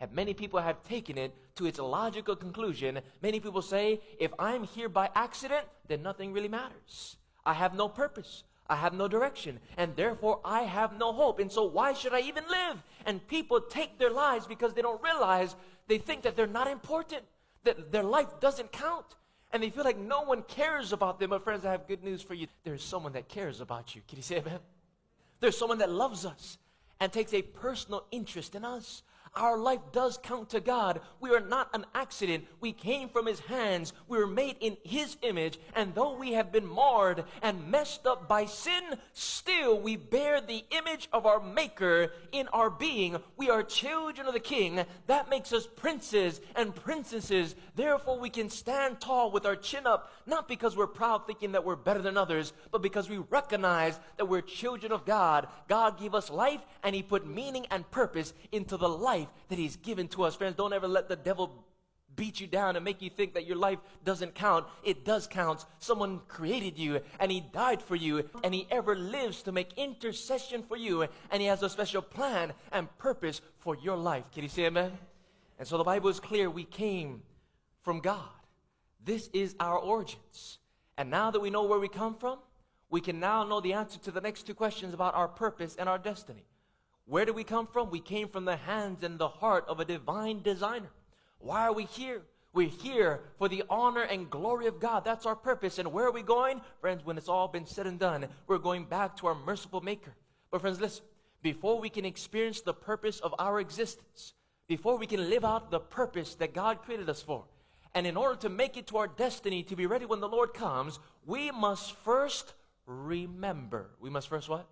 And many people have taken it to its logical conclusion. Many people say, if I'm here by accident, then nothing really matters. I have no purpose. I have no direction. And therefore, I have no hope. And so why should I even live? And people take their lives because they don't realize, they think that they're not important, that their life doesn't count. And they feel like no one cares about them. But friends, I have good news for you. There's someone that cares about you. Can you say amen? There's someone that loves us and takes a personal interest in us. Our life does count to God. We are not an accident. We came from His hands. We were made in His image. And though we have been marred and messed up by sin, still we bear the image of our Maker in our being. We are children of the King. That makes us princes and princesses. Therefore we can stand tall with our chin up, not because we're proud thinking that we're better than others, but because we recognize that we're children of God. God gave us life, and He put meaning and purpose into the life that He's given to us. Friends, don't ever let the devil beat you down and make you think that your life doesn't count. It does count. Someone created you, and He died for you, and He ever lives to make intercession for you, and He has a special plan and purpose for your life. Can you say amen? And so the Bible is clear. We came from God. This is our origins. And now that we know where we come from, we can now know the answer to the next two questions about our purpose and our destiny. Where do we come from? We came from the hands and the heart of a divine designer. Why are we here? We're here for the honor and glory of God. That's our purpose. And where are we going? Friends, when it's all been said and done, we're going back to our merciful Maker. But friends, listen, before we can experience the purpose of our existence, before we can live out the purpose that God created us for, and in order to make it to our destiny, to be ready when the Lord comes, we must first remember. We must first what?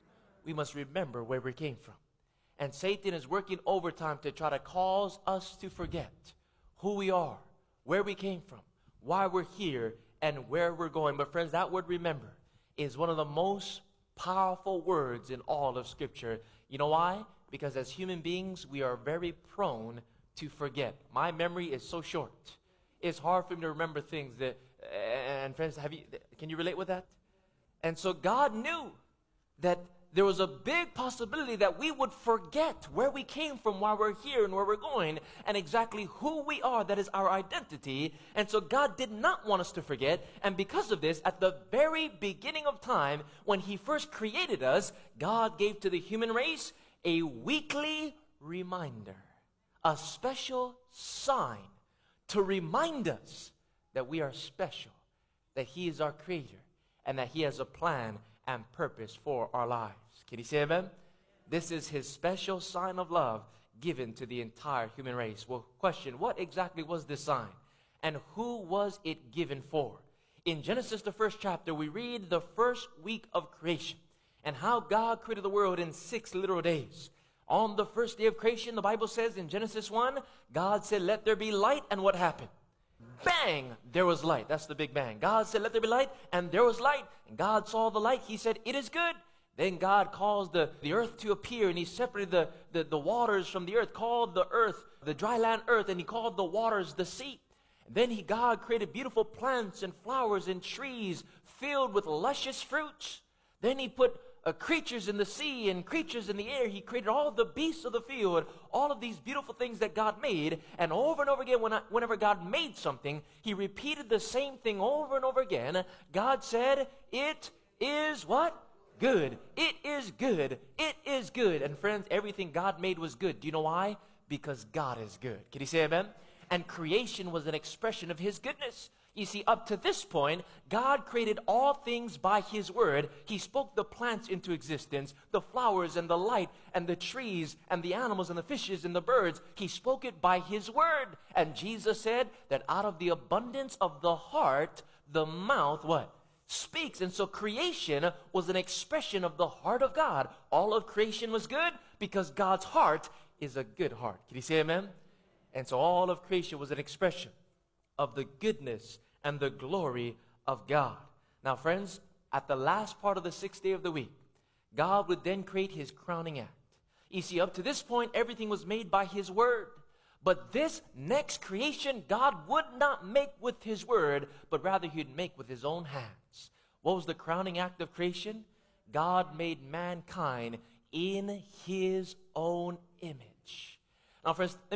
We must remember where we came from. And Satan is working overtime to try to cause us to forget who we are, where we came from, why we're here, and where we're going. But friends, that word remember is one of the most powerful words in all of Scripture. You know why? Because as human beings, we are very prone to forget. My memory is so short. It's hard for me to remember things that, and friends, can you relate with that? And so God knew that there was a big possibility that we would forget where we came from, why we're here, and where we're going, and exactly who we are. That is our identity. And so God did not want us to forget. And because of this, at the very beginning of time, when He first created us, God gave to the human race a weekly reminder, a special sign to remind us that we are special, that He is our Creator, and that He has a plan and purpose for our lives. Can you say amen? This is His special sign of love given to the entire human race. Well, question, what exactly was this sign? And who was it given for? In Genesis, the first chapter, we read the first week of creation and how God created the world in 6 literal days. On the first day of creation, the Bible says in Genesis 1, God said, let there be light, and what happened? Bang! There was light. That's the big bang. God said, let there be light, and there was light. And God saw the light. He said, it is good. Then God caused the earth to appear, and He separated the waters from the earth, called the earth, the dry land earth, and He called the waters the sea. And then God created beautiful plants and flowers and trees filled with luscious fruits. Then He put creatures in the sea and creatures in the air. He created all the beasts of the field, all of these beautiful things that God made. And over and over again, whenever God made something, He repeated the same thing over and over again. God said, it is what? Good. It is good. It is good. And friends, everything God made was good. Do you know why? Because God is good. Can you say amen? And creation was an expression of His goodness. You see, up to this point, God created all things by His word. He spoke the plants into existence, the flowers and the light and the trees and the animals and the fishes and the birds. He spoke it by His word. And Jesus said that out of the abundance of the heart, the mouth, what? Speaks. And so creation was an expression of the heart of God. All of creation was good because God's heart is a good heart. Can you say amen? And so all of creation was an expression of the goodness and the glory of God. Now, friends, at the last part of the 6th day of the week, God would then create His crowning act. You see, up to this point, everything was made by His word. But this next creation, God would not make with His word, but rather He'd make with His own hands. What was the crowning act of creation? God made mankind in His own image. Now, friends,